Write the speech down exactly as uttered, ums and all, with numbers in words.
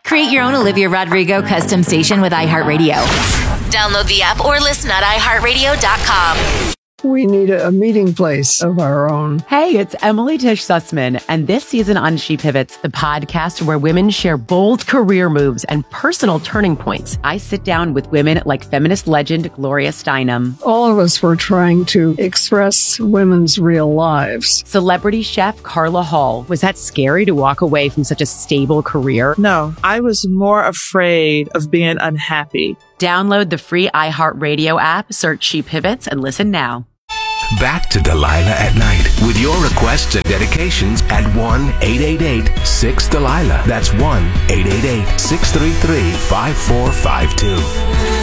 Create your own Olivia Rodrigo custom station with iHeartRadio. Download the app or listen at i heart radio dot com. We need a meeting place of our own. Hey, it's Emily Tish Sussman, and this season on She Pivots, the podcast where women share bold career moves and personal turning points. I sit down with women like feminist legend Gloria Steinem. All of us were trying to express women's real lives. Celebrity chef Carla Hall. Was that scary to walk away from such a stable career? No, I was more afraid of being unhappy. Download the free iHeartRadio app, search She Pivots, and listen now. Back to Delilah at Night with your requests and dedications at one eight eight eight six Delilah. That's one eight eight eight six three three five four five two.